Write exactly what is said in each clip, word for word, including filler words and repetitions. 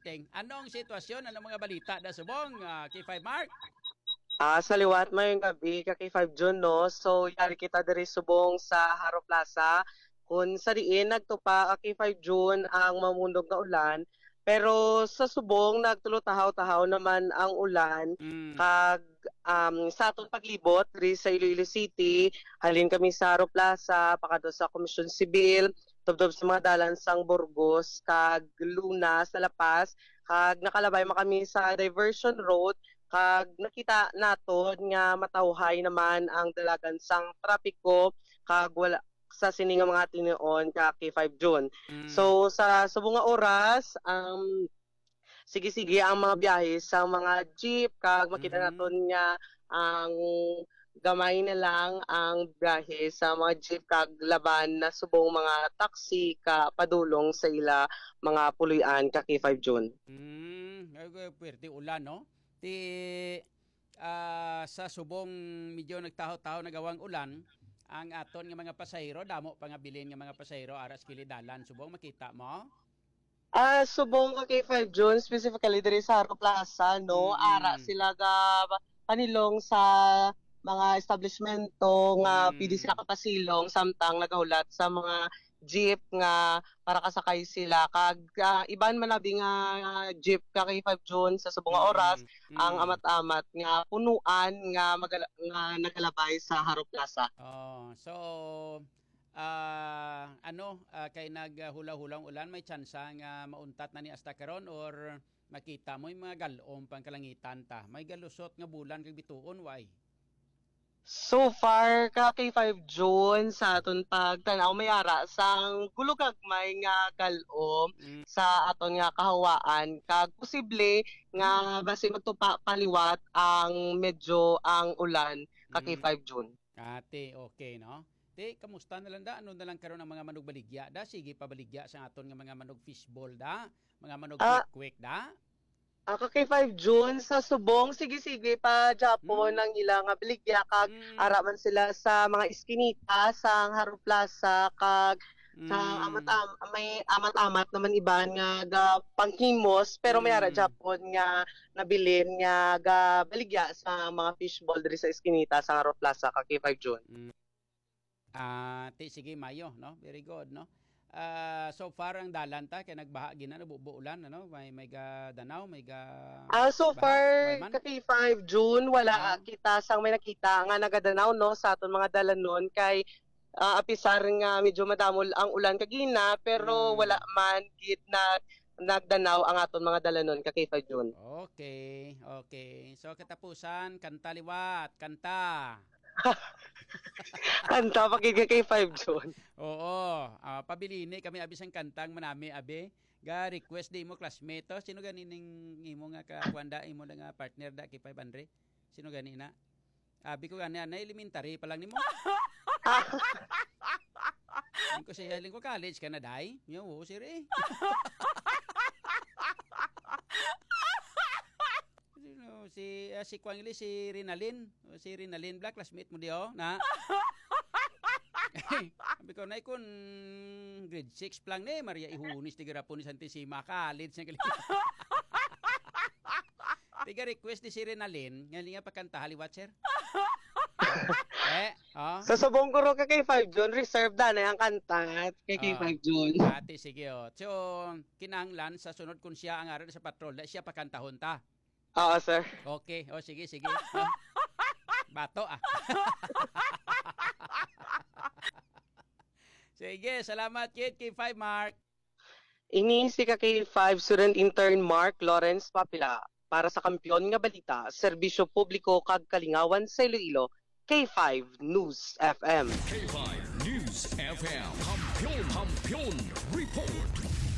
reporting. Anong sitwasyon, anong mga balita da subong, uh, K five Mark? Ah, sa liwat mayong gabi ka kay five June no. So yari kita diri subong sa Haro Plaza. Kung sa diin nagtupa ka kay five June ang mamundog nga ulan. Pero sa subong nagtulo-tahaw-tahaw naman ang ulan Mm. kag um, sa atong paglibot diri sa Iloilo City, halin kami sa Haro Plaza, pakadto sa Komisyon Sibil, tubtob sa mga dalan sang Burgos kag Luna sa Lapas, kag nakalabay man kami sa Diversion Road kag nakita naton nga matawhay naman ang dalagan sang trapiko kag wala sa sini nga mga tinuon ka kay five June. Mm. So sa subong nga oras um sige-sige ang mga biyahe sa mga jeep kag makita Mhm. naton nga ang gamay na lang ang biyahe sa mga jeep kag laban na subong mga taxi ka padulong sa ila mga puloy-an ka kay five June. Mm, ay puwerte ulan no. Ti ah, sa subong medyo nagtaho-taho nagawang ulan, ang aton nga mga pasahero damo pa nga bilin nga mga pasahero aras kilidalan subong makita mo. Ah, subong ka kay five June, specifically diri sa Haro Plaza, no? Ara Mm. sila ga panilong sa mga establishmento nga pwede Mm. sila kapasilong samtang nagahulat sa mga jeep nga para kasakay sila kag ah, iban man labi nga ah, jeep ka kay five June sa subong nga oras Mm. ang Mm. amat-amat nga punuan nga magala, nga nagalabay sa Haro Plaza. Oh, so ah ano ah, kay naghula-hulang ulan may tsansa nga mauntat na ni hasta karon or makita mo yung mga galom pang kalangitan ta. May galusot nga bulan kag bituon why? So far, ka kay five June sa aton pagtanaw mayara sang gulugagmay nga galom Mm. sa aton nga kahawaan kag posible nga basi magtupa paliwat ang medyo ang ulan ka kay Mm. five June. Ate, okay, no? Te, kamusta na lang da? Ano na lang karon ang mga manog baligya da? Sige pa baligya sa aton nga mga manog fishball da? Mga manog Ah, quick-quick da? ako kay five June sa subong sige-sige pa Japon Hmm? ng ilang nga baligya kag Mm. araman sila sa mga iskinita sang Haro Plaza kag sa amat Mm. am may amat-amat naman iban nga ga panghimos pero may ara Mm. Japon nga nabilin nga ga baligya sa mga fishball diri sa iskinita sa Haro Plaza kag kay five June. Mm. Ah, te sige mayo, no? Very good, no? Ah, so far ang dalan ta kay nagbaha gina nabubuulan ano? May may ga Danau, may ga Ah, so baha, far, way man. kati five June, wala Ah. ah, kita sang may nakita nga nagadanaw no sa aton mga dalanon kay ah, apisar nga medyo madamol ang ulan kagina pero wala Mm. man gid na nagdanaw ang aton mga dalanon ka kay five June. Okay, okay. So katapusan, kanta liwat, kanta. Kanta pa gid ka kay five June. Oo, ah, pabilini kami abi sang kantang manami abi. Ga request di mo classmate to. Sino gani ning imo nga kakwanda imo na nga partner da kay five hundred? Sino gani na? Abi ko gani na elementary pa lang nimo. Ko siya ko college ka na dai. Yo, sire. Sino si ah, si Kwangli si Rinalin, si Rinalin Black classmate mo diyo na. Sabi ko na ikon grade six pa lang ni Maria Ihunis tiga rapon ni Santissima college nga gali. Tiga request ni si Rinalin, nga nga pakanta haliwat sir. Eh, oh. Sa subong ko ro ka kay five June, reserve da na ang kanta kay kay Oh. five June. Ate sige oh. So kinahanglan sa sunod kun siya ang aral sa patrol, da siya pakantahon ta. Oo, sir. Okay, oh sige sige. Oh. Bato ah. Sige, salamat kid kay five Mark. Ini si ka kay five student intern Mark Lawrence Papila para sa Kampiyon nga Balita, Serbisyo Publiko kag Kalingawan sa Iloilo, K five News F M. K five News F M. Kampiyon, Kampiyon Report.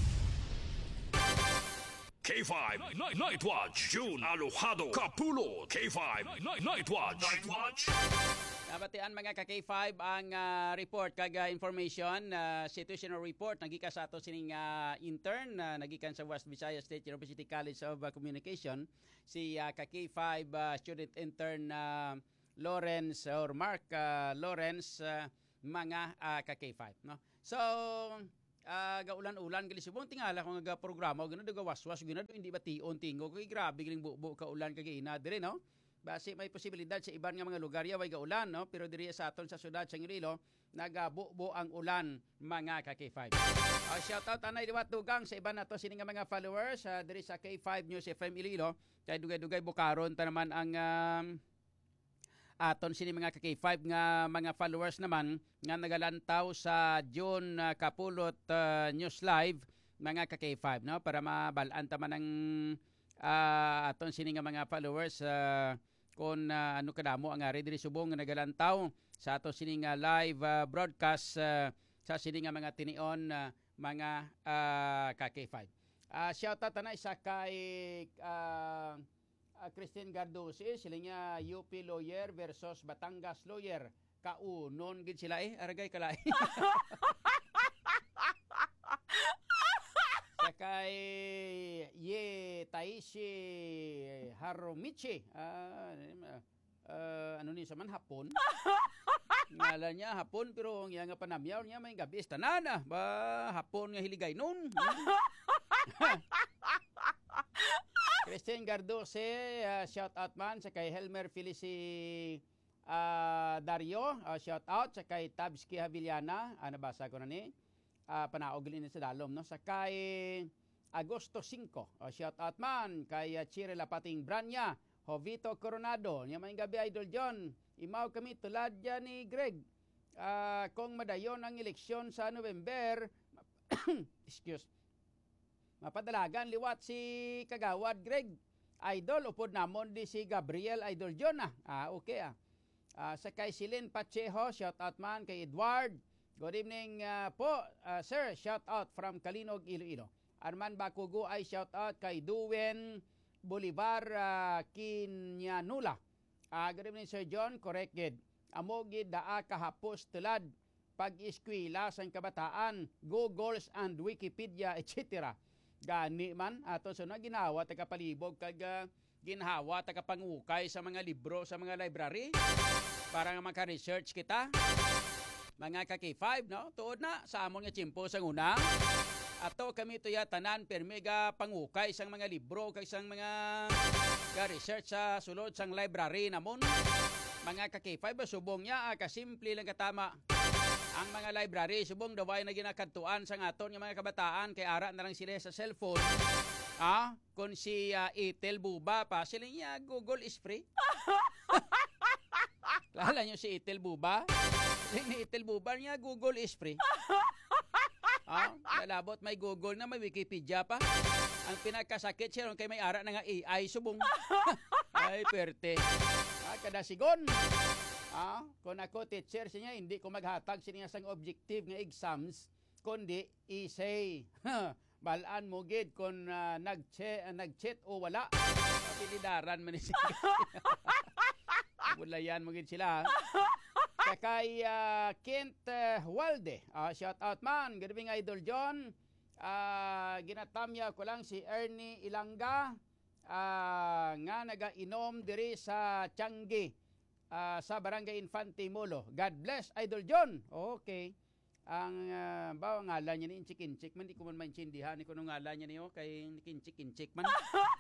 K five Night, Night Watch. June Alojado Kapulot. K five Night, Night Watch. Night Watch. Nabatian mga ka K five ang ah, report kag ah, information uh, situational report nagika sa ato sining ah, intern na nagikan sa West Visayas State University College of ah, Communication si ah, ka K five ah, student intern ah, Lawrence or Mark ah, Lawrence ah, mga ah, ka K five no. So uh, gaulan-ulan gali subong tingala ko nga programa gano daga waswas gano hindi ba tion tingo kay grabe gining bubo ka ulan kay ina dire no. Base may posibilidad sa iban nga mga lugar ya way gaulan no pero diri sa aton sa syudad sa Iloilo nagabubo ang ulan mga ka K five. Uh, shout out anay liwat dugang sa iban nato sini nga mga followers uh, diri sa K five News F M Iloilo kay dugay-dugay bukaron ta naman ang um, aton sini mga ka K five nga mga followers naman nga nagalantaw sa June uh, Kapulot uh, News Live mga ka K five no para mabalaan ta man ang uh, aton sini nga mga followers uh, kung uh, ano kadamo ang ari diri subong nga nagalantaw sa aton sini nga live uh, broadcast uh, sa sini nga mga tinion uh, mga uh, ka K five. Uh, shout out na isa kay uh, Uh, Christine Gardosi, sila nga U P lawyer versus Batangas lawyer. Kaunon gid sila eh, aragay kalay. Sakay Ye Taishi Harumichi. Uh, uh, ano ni sa man hapon? Ngalan niya hapon pero ang nga panamyaw niya may gabi tanana ba hapon nga hiligay nun. Christine Gardose, uh, shout out man sa kay Helmer Felici uh, Dario, uh, shout out sa kay Tabski Havillana, uh, nabasa ko na ni, uh, panaog din sa dalom, no? Sa kay Agosto five, uh, shout out man kay uh, Chire Lapating Branya, Jovito Coronado, niya may gabi Idol John, imaw kami tulad dyan ni Greg, uh, kung madayon ang eleksyon sa November, excuse mapadalagan liwat si Kagawad Greg Idol upod namon di si Gabriel Idol John ah. Ah okay ah. Uh, sa kay Silin Pacheho, shout out man kay Edward. Good evening uh, po uh, sir, shout out from Kalinog Iloilo. Arman Bakugo ay shout out kay Duwen Bolivar uh, Kinyanula. Uh, good evening Sir John, correct gid. Amo gid daa kahapos tulad pag-eskwela sa kabataan, Googles and Wikipedia et cetera. Gani man ato so na ginawa taga palibog kag uh, ginhawa taga pangukay sa mga libro sa mga library para nga maka-research kita mga ka K five no tuod na sa amon nga tiyempo sa una ato kami to ya tanan permega pangukay sang mga libro kag sang mga ga research sa sulod sang library namon mga ka K five subong nya kasimple lang katama ang mga library subong daway na ginakadtuan sa aton nga mga kabataan kay ara na lang sila sa cellphone. Ah, kung si uh, Itel Buba pa sila niya Google is free. Kala niyo si Itel Buba? Ni Itel Buba niya Google is free. Ah, lalabot may Google na may Wikipedia pa. Ang pinakasakit siya kay may ara na nga A I subong. Ay perte. Ah, kada sigon. Ah, kung ako teacher siya hindi ko maghatag siya sang objective nga exams kundi essay. Balaan mo gid kung uh, nag-chat uh, nag-chat o wala. Pilidaran man ni siya. Walayan mo gid sila. Kay uh, Kent uh, Walde, uh, shout out man, good evening Idol John. Uh, ginatamya ko lang si Ernie Ilanga uh, nga naga-inom diri sa Tiangge. Uh, sa Barangay Infante Molo. God bless, Idol John. Okay. Ang uh, bawa ngalan niya ni Inchik-Inchik man, di ko man maintindihan ni kuno ngalan niya niyo kay Inchik-Inchik man.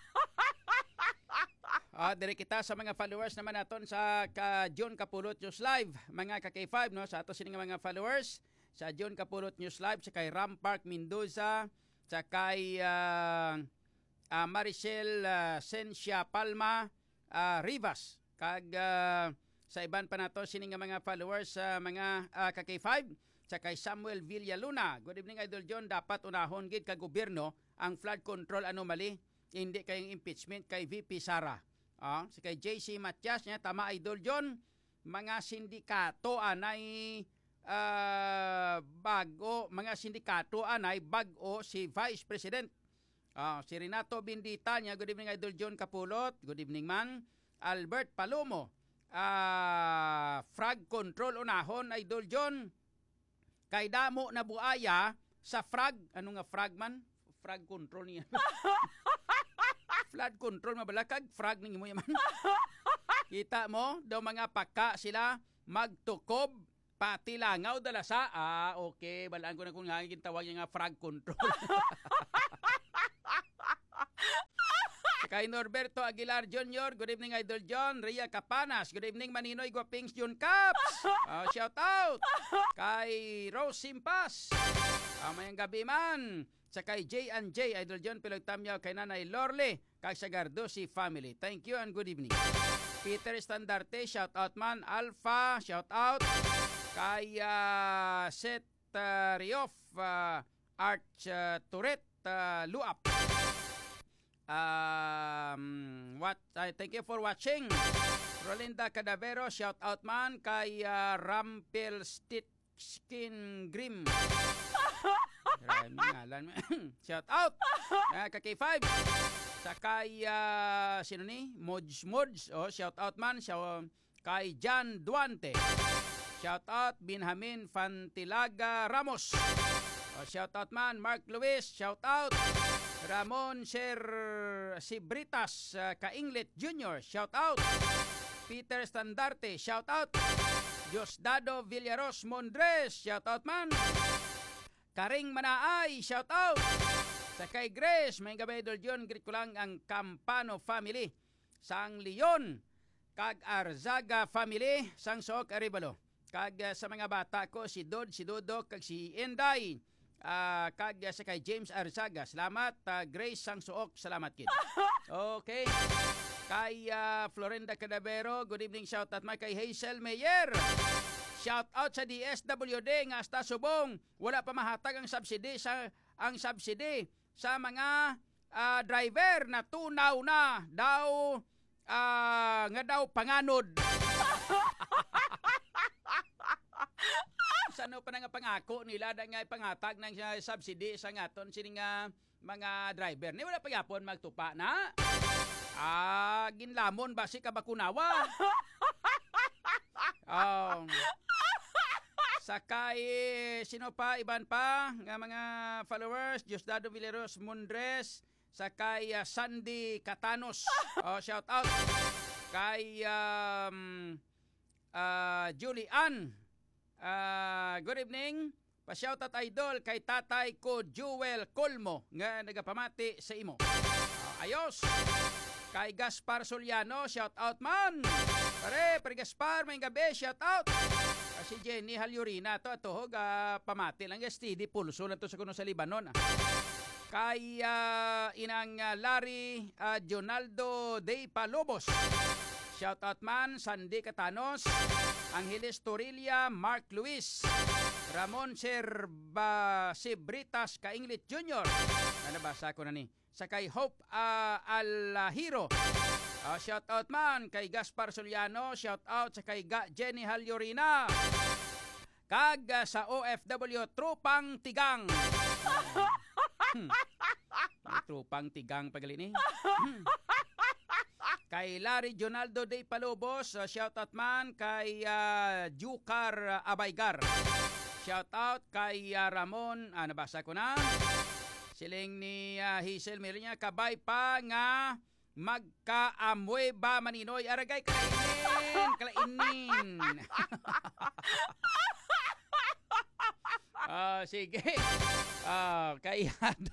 Ah, uh, dire kita sa mga followers naman naton sa ka John Kapulot News Live, mga ka K five no, sa ato sini nga mga followers sa John Kapulot News Live sa kay Ram Park Mendoza, sa kay uh, uh, Maricel uh, Sencia Palma uh, Rivas. Kag uh, sa iban pa nato sini nga mga followers sa uh, mga uh, ka K five sa kay Samuel Villaluna. Good evening Idol John, dapat unahon gid kag gobyerno ang flood control anomaly, hindi kayong impeachment kay V P Sara. Ah, sa kay J C Matias niya tama Idol John, mga sindikato anay uh, bago, mga sindikato anay bago si Vice President. Ah, si Renato Bindita niya, good evening Idol John Kapulot. Good evening man. Albert Palomo, uh, frag control unahon Idol John. Kay damo na buaya sa frag, ano nga frag man? Frag control niya. Flood control mabalakag frag ninyo mo yaman. Kita mo daw mga paka sila magtukob Pati langaw dala sa, ah, okay, balaan ko na kung nga tawag niya nga frag control. Kay Norberto Aguilar Junior, good evening Idol John. Ria Capanas, good evening Maninoy Guapings Jun Caps. Uh, shout out. Kay Rose Simpas, uh, mayang gabi man. Sa kay J and J, Idol John Pilagtamyaw, kay Nanay Lorle, kay Sagardosi family. Thank you and good evening. Peter Standarte, shout out man. Alpha, shout out. Kay uh, Seth uh, Riof, uh, Arch uh, Turret, uh, Luap. Um, what I thank you for watching. Rolinda Cadavero, shout out man kay uh, Rampel Stick Skin Grim. Shout out uh, kay K five. Sa kay uh, sino ni? Mods Mods. Oh, shout out man siya kay Jan Duante. Shout out Benjamin Fantilaga Ramos. Oh, shout out man Mark Luis. Shout out Ramon Sir Sibritas uh, Kainglet Junior, shout out. Peter Standarte, shout out. Diosdado Villaros Mondres, shout out man. Karing Manaay, shout out. Sa kay Grace, may gabay Idol John, greet ko lang ang Campano family. Sang Leon, kag Arzaga family, sang Sook Aribalo. Kag uh, sa mga bata ko, si Dod, si Dodo, kag si Enday. Uh, kag sa kay James Arzaga, salamat. uh, Grace Sangsuok, salamat kid. Okay. Kay uh, Florenda Cadavero, good evening, shout out my kay Hazel Mayer. Shout out sa D S W D nga hasta subong wala pa mahatag ang subsidy sa ang subsidy sa mga uh, driver na tunaw na daw uh, nga daw panganod. Ano pa nga pangako nila da nga ipangatag ng subsidy sa ngaton sini nga mga driver ni wala pagapon magtupa na. Ah, ginlamon basi ka bakunawa. Oh. Sakay sino pa iban pa nga mga followers, Diosdado Villaros Mondres, sakay uh, Sandy Catanos. Oh, shout out kay um, uh, Julian. Uh, good evening. Pa-shoutout idol kay tatay ko Jewel Colmo nga nagapamati sa imo. Uh, ayos. Kay Gaspar Soliano, shoutout man. Pare, pare Gaspar, may gabi, shoutout. Uh, si Jenny Halyurina to atuhog uh, pamati lang S T D pulso na to sa kuno sa Libanon. Ah. Kay uh, inang uh, Larry uh, Jonaldo De Palobos. Shoutout man, Sandy Catanos, Angeles Torilla, Mark Luis, Ramon Serba Sibritas Kainglit Junior. Ano basa ko na ni? Sa kay Hope uh, Alahiro. Uh, shoutout man kay Gaspar Soliano, shoutout sa kay Ga Jenny Halyurina. Kag uh, sa O F W Tropang Tigang. Hmm. Tropang Tigang pagali ni. Hmm. Kay Larry Jonaldo De Palobos, uh, shoutout man kay uh, Jukar Abaygar. Shoutout kay uh, Ramon, ah, nabasa ko na. Siling ni uh, Hazel Mirinya, kabay pa nga magkaamoy ba Maninoy? Aragay, kalainin, kalainin. uh, sige. Uh, kay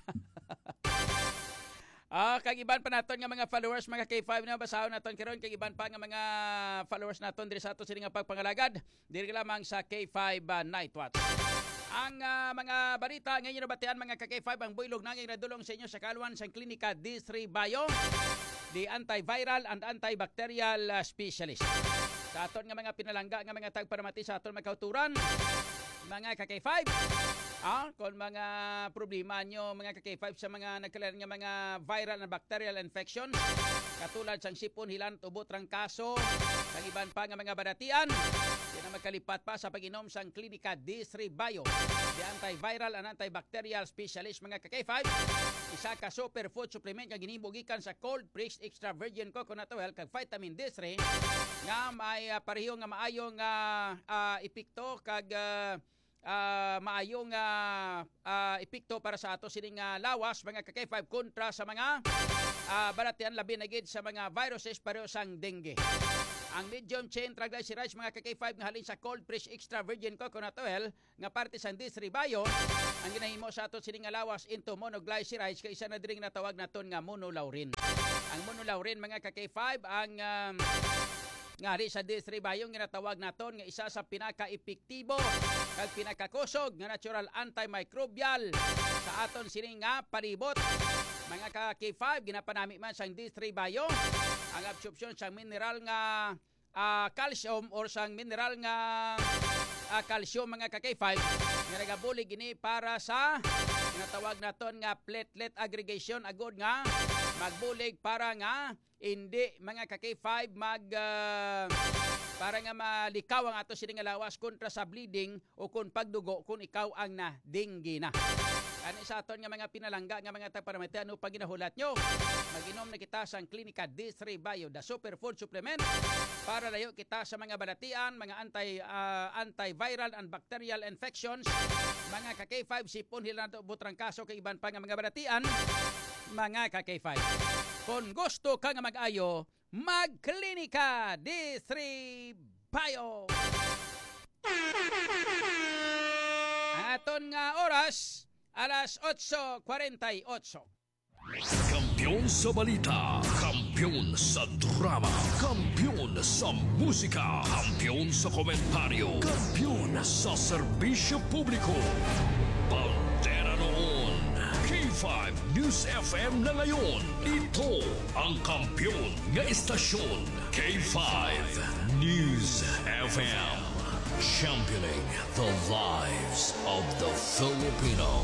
Ah, uh, kag iban pa naton nga mga followers mga K five na basahon naton karon kag iban pa nga mga followers naton diri sa ato sini nga pagpangalagad diri lamang sa K five uh, Night Watch. Ang uh, mga balita ngayon nabatian mga ka K five ang builog nanging nadulong sa inyo sa kaluan sa klinika D three Bio, the antiviral and antibacterial uh, specialist. Sa aton nga mga pinalangga nga mga tagparamati sa aton magkauturan mga ka K five. Ah, kung mga problema nyo mga ka K five sa mga nagkalar nga mga viral and bacterial infection katulad sang sipon, hilan, tubo, trangkaso, kag iban pa nga mga badatian, di na magkalipat pa sa pag-inom sang klinika D three Bio, the antiviral and antibacterial specialist mga ka K five. Isa ka superfood supplement nga ginhimo gikan sa cold pressed extra virgin coconut oil kag vitamin D three nga may uh, pareho nga maayong uh, uh, epekto kag uh, Uh, maayong uh, uh, epekto para sa ato sining uh, lawas mga ka K five kontra sa mga uh, balatian labi na gid sa mga viruses pareho sang dengue. Ang medium chain triglycerides mga ka K five nga halin sa cold press extra virgin coconut oil nga parte sa Distribayo ang ginahimo sa ato sining lawas into monoglycerides kay isa na diri nga natawag naton nga monolaurin. Ang monolaurin mga ka K five ang um, ngari sa Distribayo nga natawag naton nga isa sa pinaka-epektibo kag pinakakusog nga natural antimicrobial sa aton sining nga palibot. Mga ka K five ginapanami man sang Distribayo ang absorption sa mineral nga uh, calcium or sang mineral nga uh, calcium mga ka K five nga nagabulig ini para sa tinatawag naton nga platelet aggregation agod nga magbulig para nga hindi mga ka K five mag uh, para nga malikaw ang ato sining lawas kontra sa bleeding o kung pagdugo kung ikaw ang na dinggi na. Ano sa aton nga mga pinalangga nga mga tagparamete ano pag ginahulat nyo? Mag-inom na kita sa Klinika Distribayo, the superfood supplement para layo kita sa mga balatian, mga anti uh, antiviral and bacterial infections. Mga ka K five sipon hila na butrang kaso kay iban pa nga mga balatian. Mga ka K five. Kung gusto ka nga mag-ayo, mag-Klinika Distribayo. Ang aton nga oras alas eight forty-eight. Kampiyon sa balita, kampiyon sa drama, kampiyon sa musika, kampiyon sa komentaryo, kampiyon sa serbisyo publiko. Bandera noon, K five News F M na ngayon. Ito ang kampiyon nga istasyon, K five News F M. Championing the lives of the Filipino.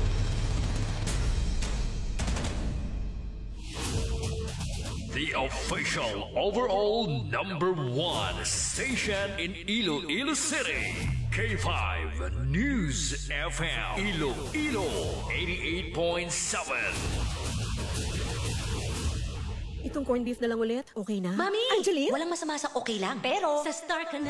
The official overall number one station in Iloilo City. K five News F M. Iloilo eighty-eight point seven. Itong corned beef na lang ulit, okay na? Mami! Angeline? Walang masama sa okay lang. Pero, sa Star ka na.